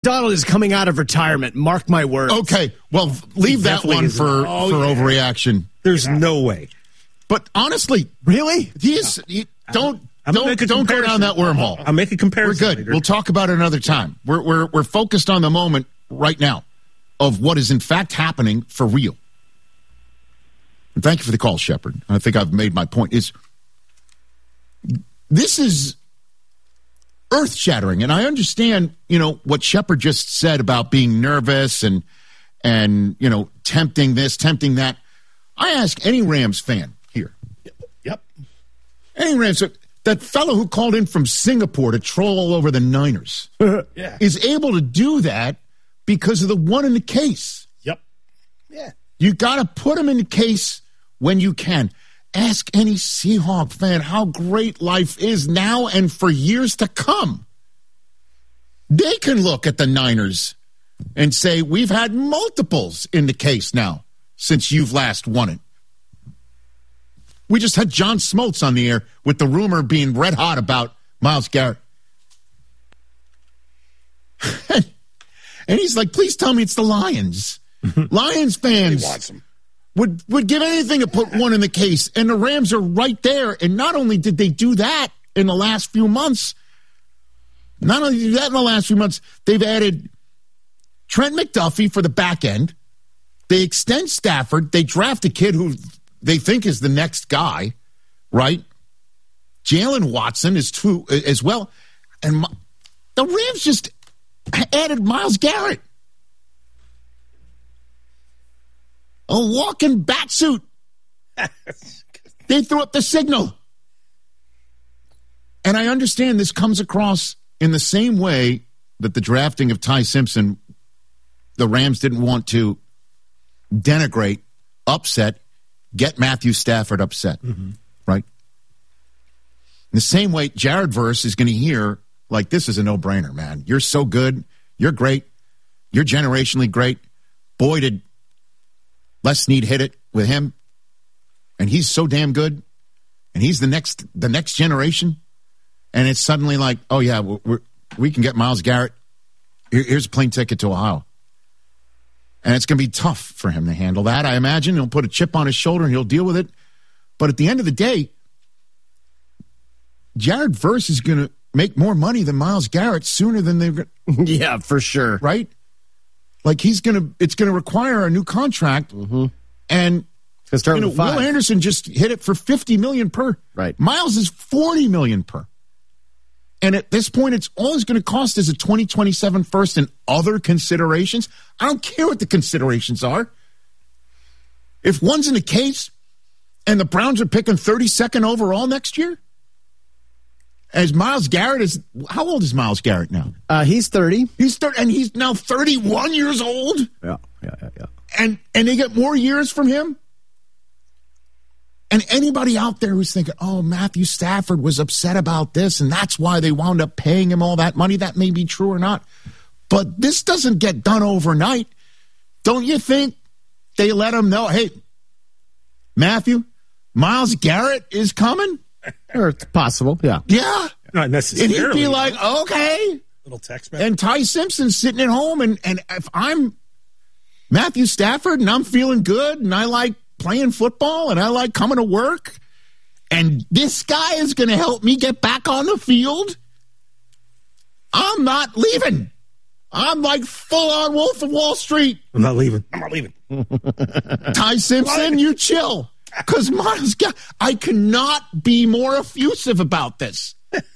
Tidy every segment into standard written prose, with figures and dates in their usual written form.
Donald is coming out of retirement. Mark my words. Okay, well, leave that one for overreaction. There's no way. But honestly, really, don't go down that wormhole. I'll make a comparison. We're good. Later. We'll talk about it another time. We're focused on the moment right now of what is in fact happening for real. And thank you for the call, Shepard. I think I've made my point. This is earth-shattering, and I understand, what Shepard just said about being nervous and tempting this, tempting that. I ask any Rams fan here. Yep. Any Rams, that fellow who called in from Singapore to troll all over the Niners yeah. is able to do that because of the one in the case. Yep. Yeah. You got to put him in the case when you can. Ask any Seahawk fan how great life is now and for years to come. They can look at the Niners and say, we've had multiples in the case now since you've last won it. We just had John Smoltz on the air with the rumor being red hot about Myles Garrett. And he's like, please tell me it's the Lions. Lions fans. He wants him. Would give anything to put one in the case. And the Rams are right there. And not only did they do that in the last few months, they've added Trent McDuffie for the back end. They extend Stafford. They draft a kid who they think is the next guy, right? Jalen Watson is too as well. And the Rams just added Myles Garrett. A walking bat suit. They threw up the signal. And I understand this comes across in the same way that the drafting of Ty Simpson, the Rams didn't want to denigrate, upset, get Matthew Stafford upset, right? In the same way, Jared Verse is going to hear, like, this is a no-brainer, man. You're so good. You're great. You're generationally great. Boy, did Les Snead hit it with him, and he's so damn good, and he's the next generation, and it's suddenly like, oh yeah, we can get Myles Garrett. Here's a plane ticket to Ohio, and it's going to be tough for him to handle that. I imagine he'll put a chip on his shoulder and he'll deal with it. But at the end of the day, Jared Verse is going to make more money than Myles Garrett sooner than they're going. Yeah, for sure. Right. Like it's going to require a new contract, and Will Anderson just hit it for $50 million per. Right, Myles is $40 million per, and at this point, it's all it's going to cost is a 2027 first and other considerations. I don't care what the considerations are. If one's in the case, and the Browns are picking 32nd overall next year, as Myles Garrett is, how old is Myles Garrett now? He's 30. He's 30, and he's now 31 years old. Yeah. And they get more years from him. And anybody out there who's thinking, oh, Matthew Stafford was upset about this, and that's why they wound up paying him all that money, that may be true or not. But this doesn't get done overnight. Don't you think they let him know, hey, Matthew, Myles Garrett is coming? Or it's possible, yeah. Yeah. Not necessarily. And he'd be like, okay. Little text message. And Ty Simpson's sitting at home, and if I'm Matthew Stafford and I'm feeling good and I like playing football and I like coming to work, and this guy is going to help me get back on the field, I'm not leaving. I'm like full-on Wolf of Wall Street. I'm not leaving. Ty Simpson, you chill. Because Myles Garrett, I cannot be more effusive about this.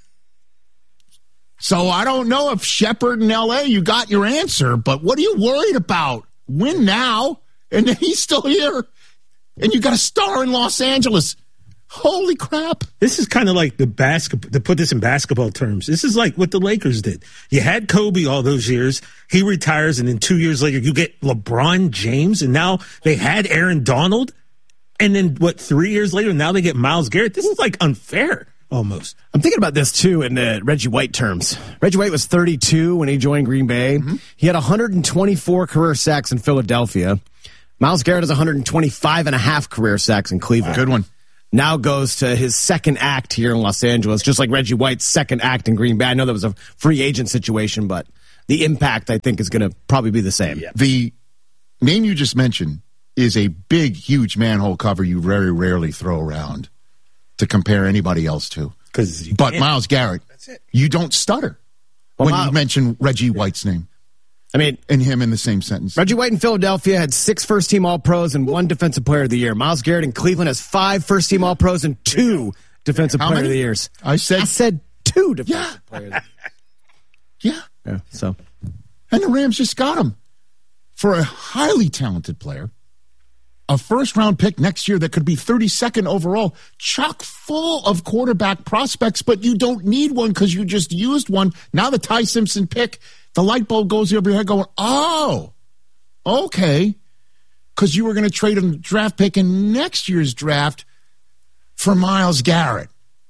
So I don't know if Shepard in L.A., you got your answer, but what are you worried about? Win now, and then he's still here, and you got a star in Los Angeles. Holy crap. This is kind of like the basketball, to put this in basketball terms, this is like what the Lakers did. You had Kobe all those years. He retires, and then 2 years later, you get LeBron James, and now they had Aaron Donald. And then, 3 years later, now they get Myles Garrett? This is like unfair, almost. I'm thinking about this, too, in Reggie White terms. Reggie White was 32 when he joined Green Bay. He had 124 career sacks in Philadelphia. Myles Garrett has 125 and a half career sacks in Cleveland. Good one. Now goes to his second act here in Los Angeles, just like Reggie White's second act in Green Bay. I know that was a free agent situation, but the impact, I think, is going to probably be the same. Yeah. The name you just mentioned is a big, huge manhole cover you very rarely throw around to compare anybody else to. But Myles Garrett, you don't stutter when you mention Reggie White's name. I mean, and him in the same sentence. Reggie White in Philadelphia had 6 first-team All-Pros and 1 Defensive Player of the Year. Myles Garrett in Cleveland has 5 first-team All-Pros and 2 Defensive Player of the Years. I said 2 Defensive Player of the Year. Yeah, so. And the Rams just got him for a highly talented player. A first-round pick next year that could be 32nd overall, chock full of quarterback prospects, but you don't need one because you just used one. Now the Ty Simpson pick, the light bulb goes over your head going, oh, okay, because you were going to trade a draft pick in next year's draft for Myles Garrett.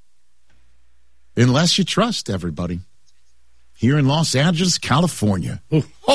Unless you trust everybody. Here in Los Angeles, California.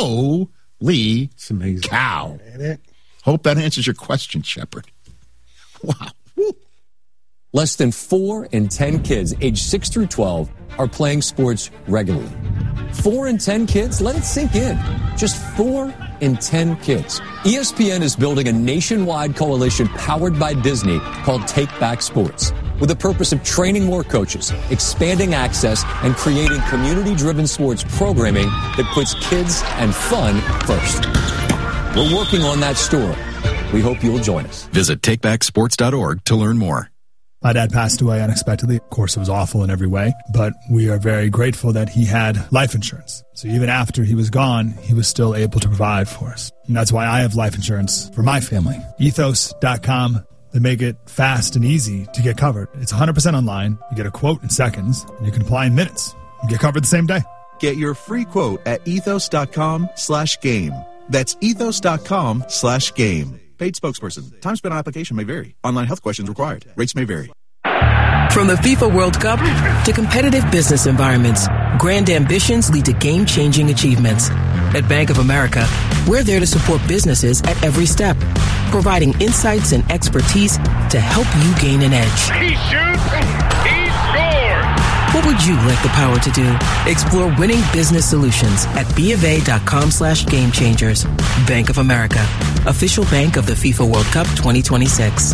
Holy cow. Hope that answers your question, Shepard. Wow. Woo. Less than 4 in 10 kids aged 6 through 12 are playing sports regularly. 4 in 10 kids? Let it sink in. Just 4 in 10 kids. ESPN is building a nationwide coalition powered by Disney called Take Back Sports, with the purpose of training more coaches, expanding access, and creating community-driven sports programming that puts kids and fun first. We're working on that story. We hope you'll join us. Visit takebacksports.org to learn more. My dad passed away unexpectedly. Of course, it was awful in every way, but we are very grateful that he had life insurance. So even after he was gone, he was still able to provide for us. And that's why I have life insurance for my family. Ethos.com. They make it fast and easy to get covered. It's 100% online. You get a quote in seconds, and you can apply in minutes. You get covered the same day. Get your free quote at ethos.com/game. That's ethos.com/game. Paid spokesperson. Time spent on application may vary. Online health questions required. Rates may vary. From the FIFA World Cup to competitive business environments, grand ambitions lead to game-changing achievements. At Bank of America, we're there to support businesses at every step, providing insights and expertise to help you gain an edge. He shoots, he scores! What would you like the power to do? Explore winning business solutions at BofA.com/gamechangers. Bank of America, official bank of the FIFA World Cup 2026.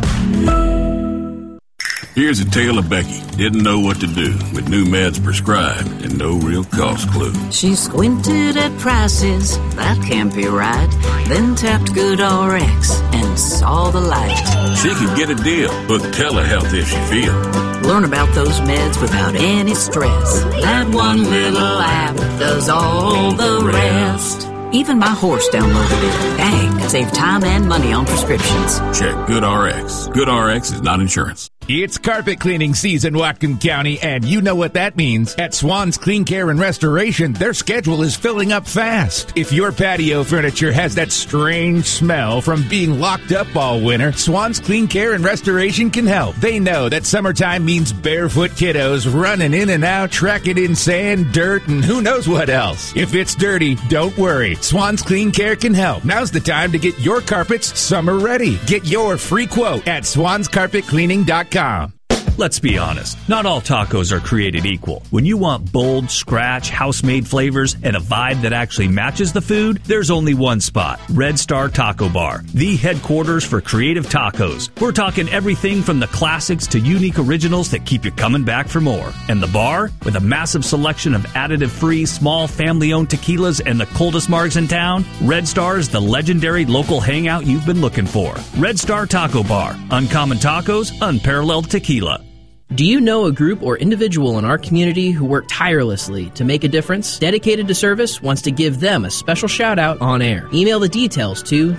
Here's a tale of Becky. Didn't know what to do with new meds prescribed and no real cost clue. She squinted at prices, that can't be right. Then tapped GoodRx and saw the light. She could get a deal. Book telehealth if she feels. Learn about those meds without any stress. That one little app does all the rest. Even my horse downloaded it. Dang, save time and money on prescriptions. Check GoodRx. GoodRx is not insurance. It's carpet cleaning season, Whatcom County, and you know what that means. At Swan's Clean Care and Restoration, their schedule is filling up fast. If your patio furniture has that strange smell from being locked up all winter, Swan's Clean Care and Restoration can help. They know that summertime means barefoot kiddos running in and out, tracking in sand, dirt, and who knows what else. If it's dirty, don't worry. Swan's Clean Care can help. Now's the time to get your carpets summer ready. Get your free quote at swanscarpetcleaning.com. Let's be honest, not all tacos are created equal. When you want bold, scratch, house-made flavors and a vibe that actually matches the food, there's only one spot, Red Star Taco Bar, the headquarters for creative tacos. We're talking everything from the classics to unique originals that keep you coming back for more. And the bar, with a massive selection of additive-free, small, family-owned tequilas and the coldest margs in town, Red Star is the legendary local hangout you've been looking for. Red Star Taco Bar, uncommon tacos, unparalleled tequila. Do you know a group or individual in our community who work tirelessly to make a difference? Dedicated to Service wants to give them a special shout out on air. Email the details to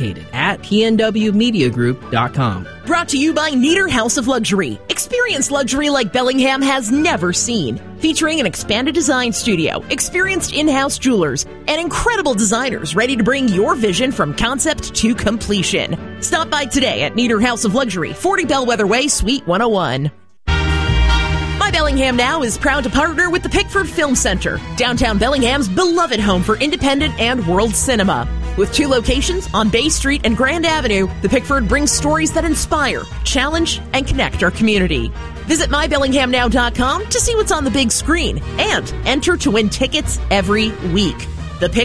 dedicated@pnwmediagroup.com. Brought to you by Nieder House of Luxury. Experience luxury like Bellingham has never seen. Featuring an expanded design studio, experienced in-house jewelers, and incredible designers ready to bring your vision from concept to completion. Stop by today at Nieder House of Luxury, 40 Bellwether Way, Suite 101. My Bellingham Now is proud to partner with the Pickford Film Center, downtown Bellingham's beloved home for independent and world cinema. With 2 locations on Bay Street and Grand Avenue, the Pickford brings stories that inspire, challenge, and connect our community. Visit mybellinghamnow.com to see what's on the big screen and enter to win tickets every week. The